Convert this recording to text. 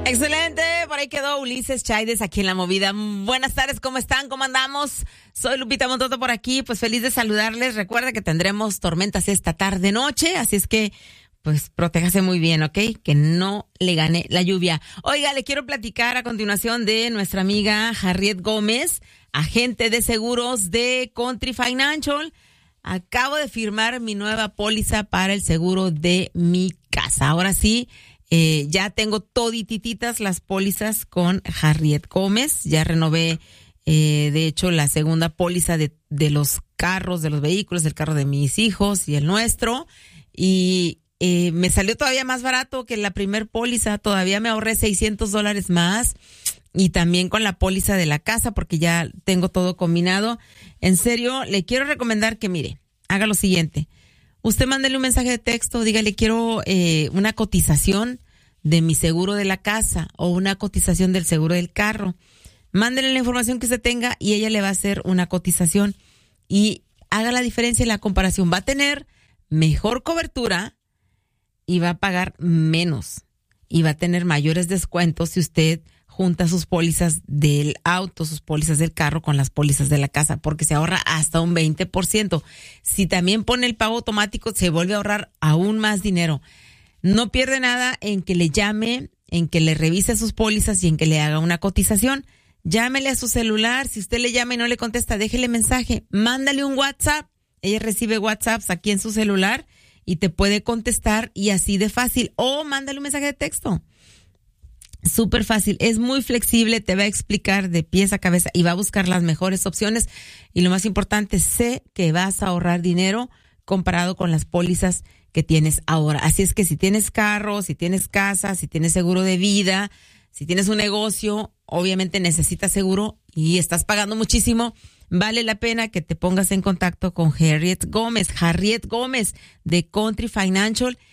Excelente, por ahí quedó Ulises Chaides aquí en La Movida. Buenas tardes, ¿cómo están? ¿Cómo andamos? Soy Lupita Montoto por aquí, pues feliz de saludarles. Recuerda que tendremos tormentas esta tarde-noche, así es que pues protéjase muy bien, ¿ok? Que no le gane la lluvia. Oiga, le quiero platicar a continuación de nuestra amiga Harriet Gómez, agente de seguros de Country Financial. Acabo de firmar mi nueva póliza para el seguro de mi casa. Ahora sí, ya tengo toditititas las pólizas con Harriet Gómez. Ya renové, de hecho, la segunda póliza de los carros, de los vehículos, del carro de mis hijos y el nuestro. Y me salió todavía más barato que la primer póliza. Todavía me ahorré $600 más. Y también con la póliza de la casa, porque ya tengo todo combinado. En serio, le quiero recomendar que, mire, haga lo siguiente. Usted mándele un mensaje de texto, dígale, quiero una cotización de mi seguro de la casa o una cotización del seguro del carro. Mándele la información que usted tenga y ella le va a hacer una cotización. Y haga la diferencia y la comparación. Va a tener mejor cobertura y va a pagar menos. Y va a tener mayores descuentos si usted junta sus pólizas del auto, sus pólizas del carro con las pólizas de la casa, porque se ahorra hasta un 20%. Si también pone el pago automático, se vuelve a ahorrar aún más dinero. No pierde nada en que le llame, en que le revise sus pólizas y en que le haga una cotización. Llámele a su celular. Si usted le llama y no le contesta, déjele mensaje. Mándale un WhatsApp. Ella recibe WhatsApps aquí en su celular y te puede contestar, y así de fácil. O mándale un mensaje de texto. Súper fácil, es muy flexible, te va a explicar de pies a cabeza y va a buscar las mejores opciones. Y lo más importante, sé que vas a ahorrar dinero comparado con las pólizas que tienes ahora. Así es que si tienes carro, si tienes casa, si tienes seguro de vida, si tienes un negocio, obviamente necesitas seguro y estás pagando muchísimo, vale la pena que te pongas en contacto con Harriet Gómez de Country Financial.